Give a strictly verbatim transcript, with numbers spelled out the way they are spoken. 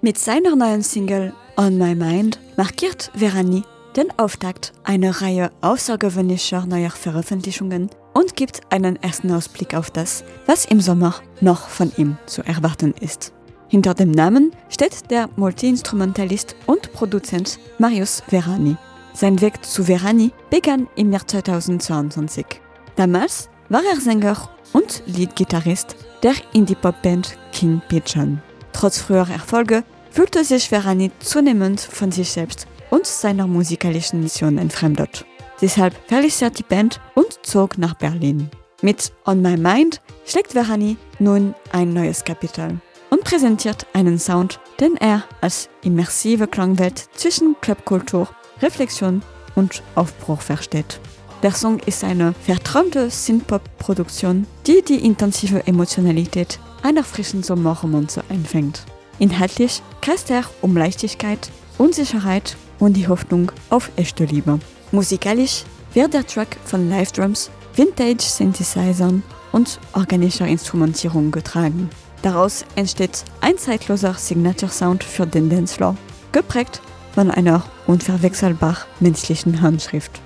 Mit seiner neuen Single On My Mind markiert Vérani den Auftakt einer Reihe außergewöhnlicher neuer Veröffentlichungen und gibt einen ersten Ausblick auf das, was im Sommer noch von ihm zu erwarten ist. Hinter dem Namen steht der Multiinstrumentalist und Produzent Marius Vérani. Sein Weg zu Vérani begann im Jahr zweitausendzweiundzwanzig. Damals war er Sänger und Leadgitarrist der Indie-Pop-Band King Pigeon. Trotz früher Erfolge fühlte sich Vérani zunehmend von sich selbst und seiner musikalischen Mission entfremdet. Deshalb verließ er die Band und zog nach Berlin. Mit On My Mind schlägt Vérani nun ein neues Kapitel und präsentiert einen Sound, den er als immersive Klangwelt zwischen Clubkultur, Reflexion und Aufbruch versteht. Der Song ist eine verträumte Synthpop-Produktion, die die intensive Emotionalität einer frischen Sommerromanze einfängt. Inhaltlich kreist er um Leichtigkeit, Unsicherheit und die Hoffnung auf echte Liebe. Musikalisch wird der Track von Live-Drums, Vintage-Synthesizern und organischer Instrumentierung getragen. Daraus entsteht ein zeitloser Signature-Sound für den Dancefloor, geprägt von einer unverwechselbar menschlichen Handschrift.